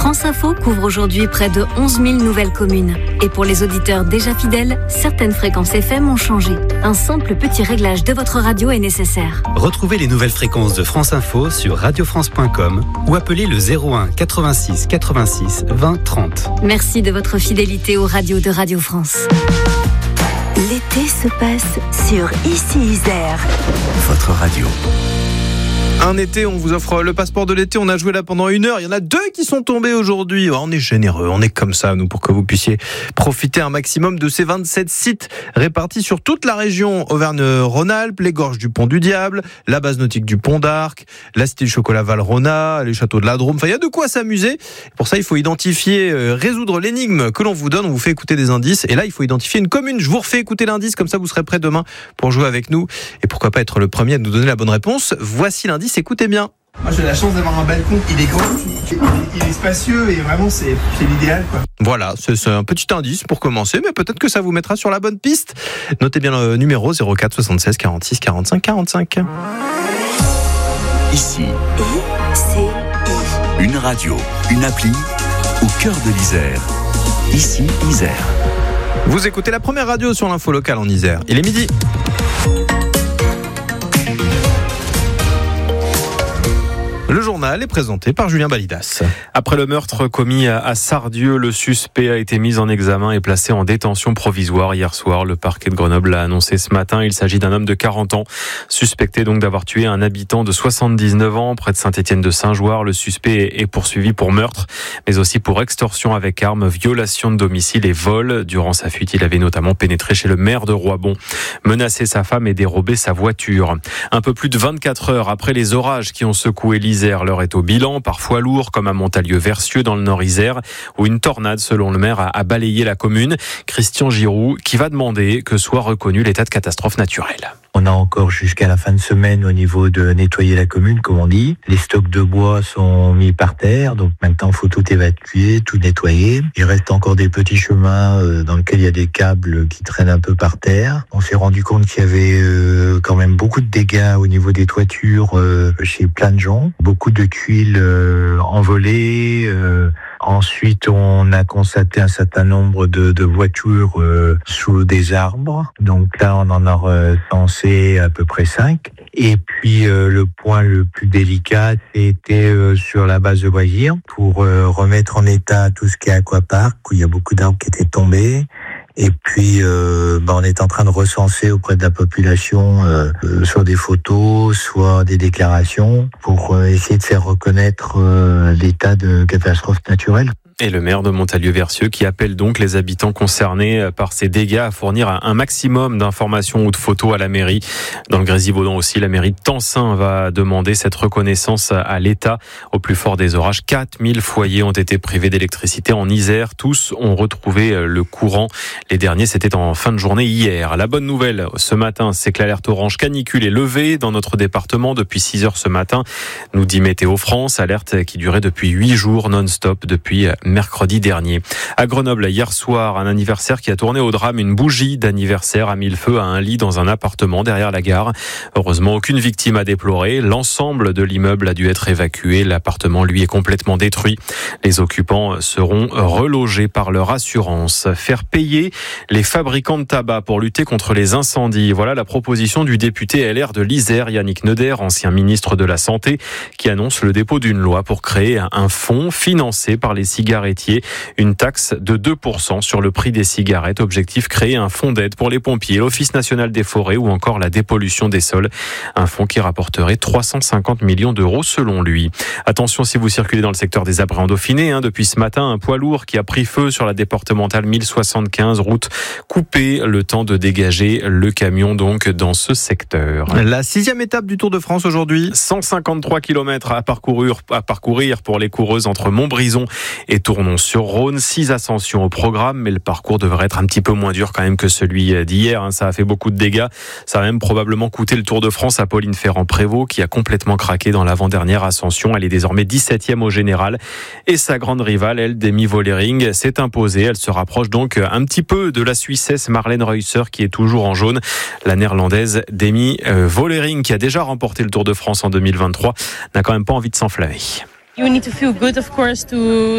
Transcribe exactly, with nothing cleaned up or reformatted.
France Info couvre aujourd'hui près de onze mille nouvelles communes. Et pour les auditeurs déjà fidèles, certaines fréquences F M ont changé. Un simple petit réglage de votre radio est nécessaire. Retrouvez les nouvelles fréquences de France Info sur radio france point com ou appelez le zéro un quatre-vingt-six quatre-vingt-six vingt trente. Merci de votre fidélité aux radios de Radio France. L'été se passe sur Ici Isère. Votre radio. Un été, on vous offre le passeport de l'été. On a joué là pendant une heure. Il y en a deux qui sont tombés aujourd'hui. Oh, on est généreux, on est comme ça, nous, pour que vous puissiez profiter un maximum de ces vingt-sept sites répartis sur toute la région Auvergne-Rhône-Alpes, les gorges du Pont du Diable, la base nautique du Pont d'Arc, la cité du chocolat Valrhona, les châteaux de la Drôme. Enfin, il y a de quoi s'amuser. Pour ça, il faut identifier, euh, résoudre l'énigme que l'on vous donne. On vous fait écouter des indices. Et là, il faut identifier une commune. Je vous refais écouter l'indice. Comme ça, vous serez prêts demain pour jouer avec nous. Et pourquoi pas être le premier à nous donner la bonne réponse. Voici l'indice. Écoutez bien. Moi j'ai la chance d'avoir un balcon, il est grand, il, il est spacieux et vraiment c'est, c'est l'idéal quoi. Voilà, c'est, c'est un petit indice pour commencer, mais peut-être que ça vous mettra sur la bonne piste. Notez bien le numéro zéro quatre soixante-seize quarante-six quarante-cinq quarante-cinq. Ici, I C I. une radio, une appli au cœur de l'Isère. Ici Isère. Vous écoutez la première radio sur l'info locale en Isère. Il est midi. Le journal est présenté par Julien Balidas. Après le meurtre commis à Sardieu, le suspect a été mis en examen et placé en détention provisoire hier soir. Le parquet de Grenoble l'a annoncé ce matin. Il s'agit d'un homme de quarante ans, suspecté donc d'avoir tué un habitant de soixante-dix-neuf ans près de Saint-Étienne-de-Saint-Jouarre. Le suspect est poursuivi pour meurtre, mais aussi pour extorsion avec arme, violation de domicile et vol. Durant sa fuite, il avait notamment pénétré chez le maire de Roibon, menacé sa femme et dérobé sa voiture. Un peu plus de vingt-quatre heures après les orages qui ont secoué l'Isère, l'heure est au bilan, parfois lourd, comme à Montalieu-Versieux dans le Nord-Isère, où une tornade, selon le maire, a balayé la commune. Christian Giroux, qui va demander que soit reconnu l'état de catastrophe naturelle. On a encore jusqu'à la fin de semaine au niveau de nettoyer la commune, comme on dit. Les stocks de bois sont mis par terre, donc maintenant il faut tout évacuer, tout nettoyer. Il reste encore des petits chemins dans lesquels il y a des câbles qui traînent un peu par terre. On s'est rendu compte qu'il y avait quand même beaucoup de dégâts au niveau des toitures chez plein de gens. Beaucoup de tuiles envolées. Ensuite, on a constaté un certain nombre de, de voitures euh, sous des arbres. Donc là, on en a recensé à peu près cinq. Et puis, euh, le point le plus délicat était euh, sur la base de Boisir pour euh, remettre en état tout ce qui est aquapark, où il y a beaucoup d'arbres qui étaient tombés. Et puis, euh, bah, on est en train de recenser auprès de la population euh, euh, soit des photos, soit des déclarations, pour euh, essayer de faire reconnaître euh, l'état de catastrophe naturelle. Et le maire de Montalieu-Versieux qui appelle donc les habitants concernés par ces dégâts à fournir un maximum d'informations ou de photos à la mairie. Dans le Grésivaudan aussi, la mairie de Tencin va demander cette reconnaissance à l'État. Au plus fort des orages, quatre mille foyers ont été privés d'électricité en Isère. Tous ont retrouvé le courant. Les derniers, c'était en fin de journée hier. La bonne nouvelle ce matin, c'est que l'alerte orange canicule est levée dans notre département depuis six heures ce matin, nous dit Météo France. Alerte qui durait depuis huit jours non-stop depuis mercredi dernier. À Grenoble, hier soir, un anniversaire qui a tourné au drame. Une bougie d'anniversaire a mis le feu à un lit dans un appartement derrière la gare. Heureusement, aucune victime à déplorer. L'ensemble de l'immeuble a dû être évacué. L'appartement, lui, est complètement détruit. Les occupants seront relogés par leur assurance. Faire payer les fabricants de tabac pour lutter contre les incendies. Voilà la proposition du député L R de l'Isère, Yannick Neuder, ancien ministre de la Santé, qui annonce le dépôt d'une loi pour créer un fonds financé par les cigarettiers. Une taxe de deux pour cent sur le prix des cigarettes. Objectif, créer un fonds d'aide pour les pompiers, l'Office national des forêts ou encore la dépollution des sols. Un fonds qui rapporterait trois cent cinquante millions d'euros selon lui. Attention si vous circulez dans le secteur des Abrets en Dauphiné. Hein, depuis ce matin, un poids lourd qui a pris feu sur la départementale mille soixante-quinze, route coupée, le temps de dégager le camion donc dans ce secteur. La sixième étape du Tour de France aujourd'hui. cent cinquante-trois kilomètres à parcourir, à parcourir pour les coureuses entre Montbrison et Tournon-sur-Rhône. Six ascensions au programme, mais le parcours devrait être un petit peu moins dur quand même que celui d'hier. Ça a fait beaucoup de dégâts. Ça a même probablement coûté le Tour de France à Pauline Ferrand-Prévot, qui a complètement craqué dans l'avant-dernière ascension. Elle est désormais dix-septième au général. Et sa grande rivale, elle, Demi Vollering, s'est imposée. Elle se rapproche donc un petit peu de la Suissesse Marlène Reusser, qui est toujours en jaune. La néerlandaise Demi Vollering, qui a déjà remporté le Tour de France en deux mille vingt-trois, n'a quand même pas envie de s'enflammer. You need to feel good, of course, to